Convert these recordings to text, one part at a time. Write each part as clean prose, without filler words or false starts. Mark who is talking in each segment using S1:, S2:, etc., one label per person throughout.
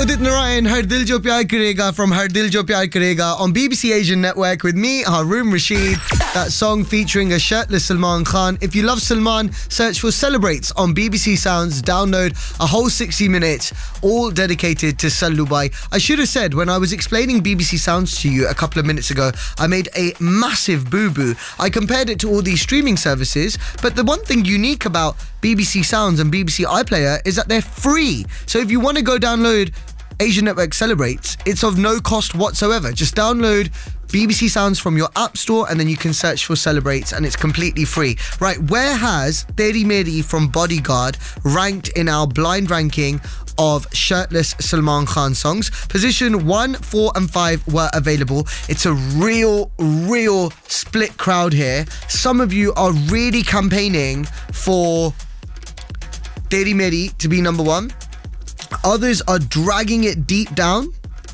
S1: Udit Narayan, Har Dil Jo Pyar Karega from Har Dil Jo Pyar Karega on BBC Asian Network with me, Haroon Rashid. That song featuring a shirtless Salman Khan. If you love Salman, search for Celebrates on BBC Sounds. Download a whole 60 minutes, all dedicated to Sallu Bhai. I should have said, when I was explaining BBC Sounds to you a couple of minutes ago, I made a massive boo-boo. I compared it to all these streaming services, but the one thing unique about BBC Sounds and BBC iPlayer is that they're free. So if you want to go download Asian Network Celebrates, it's of no cost whatsoever. Just download BBC Sounds from your app store and then you can search for Celebrates and it's completely free. Right, where has Teri Meri from Bodyguard ranked in our blind ranking of shirtless Salman Khan songs? Position 1, 4 and 5 were available. It's a real split crowd here. Some of you are really campaigning for Teri Meri to be number 1. Others are dragging it deep down.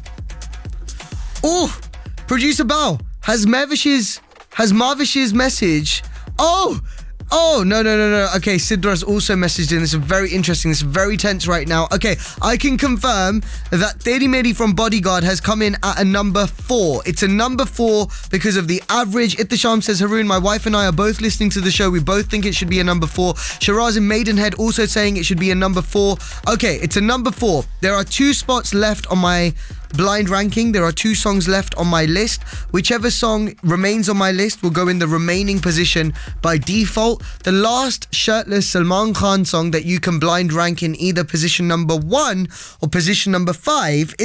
S1: Oh, producer Bao, has Marvish's message. No. Okay, Sidra's also messaged in. This is very interesting. This is very tense right now. Okay, I can confirm that Teri Meri from Bodyguard has come in at a number 4. It's a number 4 because of the average. Ittisham says, Haroon, my wife and I are both listening to the show. We both think it should be a number 4. Shiraz in Maidenhead also saying it should be a number 4. Okay, it's a number 4. There are 2 spots left on my blind ranking. There are 2 songs left on my list. Whichever song remains on my list will go in the remaining position by default. The last shirtless Salman Khan song that you can blind rank in either position number 1 or position number 5